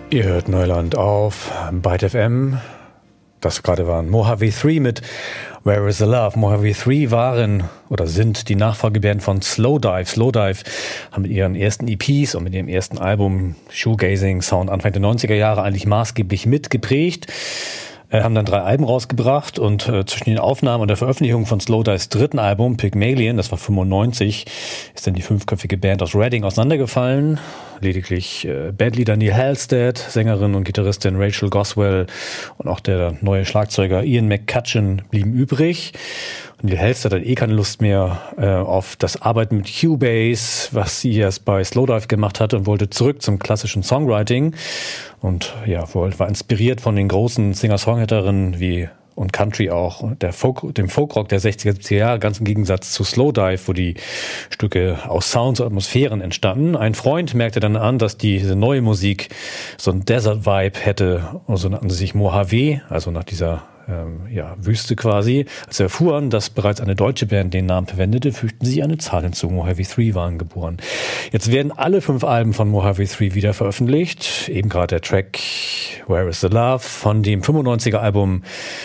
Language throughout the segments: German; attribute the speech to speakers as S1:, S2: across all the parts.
S1: Ihr hört Neuland auf Byte FM. Das gerade waren Mojave 3 mit Where is the Love. Mojave 3 waren oder sind die Nachfolgeband von Slowdive. Slowdive haben mit ihren ersten EPs und mit ihrem ersten Album Shoegazing Sound Anfang der 90er Jahre eigentlich maßgeblich mitgeprägt. Haben dann 3 Alben rausgebracht und zwischen den Aufnahmen und der Veröffentlichung von Slowdives dritten Album, Pygmalion, das war 95, ist dann die 5-köpfige Band aus Reading auseinandergefallen. Lediglich Bandleader Neil Halstead, Sängerin und Gitarristin Rachel Goswell und auch der neue Schlagzeuger Ian McCutcheon blieben übrig. Und Neil Halstead hat keine Lust mehr auf das Arbeiten mit Cubase, was sie erst bei Slowdive gemacht hatte, und wollte zurück zum klassischen Songwriting. Und ja, war inspiriert von den großen Singer-Songwriterinnen wie und Country auch, dem Folkrock der 60er, 70er Jahre, ganz im Gegensatz zu Slowdive, wo die Stücke aus Sounds und Atmosphären entstanden. Ein Freund merkte dann an, dass diese neue Musik so ein Desert-Vibe hätte, und so nannten sie sich Mojave, also nach dieser Wüste quasi. Als sie erfuhren, dass bereits eine deutsche Band den Namen verwendete, fügten sie eine Zahl hinzu. Mojave 3 waren geboren. Jetzt werden alle 5 Alben von Mojave 3 wieder veröffentlicht. Eben gerade der Track Where is the Love von dem 95er Album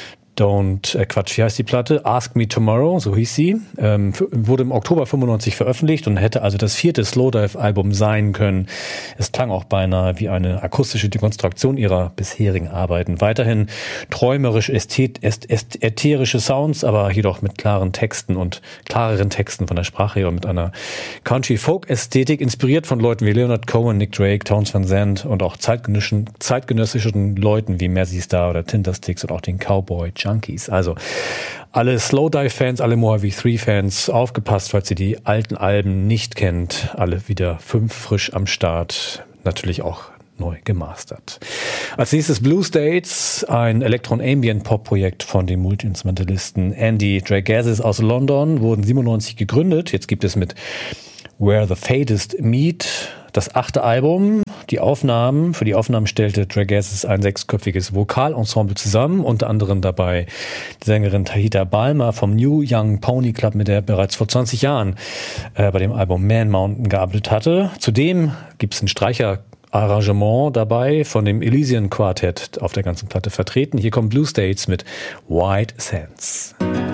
S1: wie heißt die Platte? Ask Me Tomorrow, so hieß sie. Wurde im Oktober 95 veröffentlicht und hätte also das 4. Slowdive-Album sein können. Es klang auch beinahe wie eine akustische Dekonstruktion ihrer bisherigen Arbeiten. Weiterhin träumerisch ätherische Sounds, aber jedoch mit klareren Texten von der Sprache her und mit einer Country-Folk-Ästhetik, inspiriert von Leuten wie Leonard Cohen, Nick Drake, Townes Van Zandt und auch zeitgenössischen Leuten wie Mazzy Star oder Tindersticks und auch den Cowboy Junkies. Also alle Slowdive-Fans, alle Mojave 3-Fans, aufgepasst, falls ihr die alten Alben nicht kennt. Alle wieder 5 frisch am Start, natürlich auch neu gemastert. Als nächstes Blue States, ein Elektron-Ambient-Pop-Projekt von dem Multi-Instrumentalisten Andy Dragazis aus London, wurden 97 gegründet. Jetzt gibt es mit Where the Fadest Meet das 8. Album. Für die Aufnahmen stellte Dragazis ein 6-köpfiges Vokalensemble zusammen, unter anderem dabei die Sängerin Tahita Balma vom New Young Pony Club, mit der er bereits vor 20 Jahren bei dem Album Man Mountain gearbeitet hatte. Zudem gibt es ein Streicherarrangement dabei von dem Elysian Quartet auf der ganzen Platte vertreten. Hier kommt Blue States mit White Sands.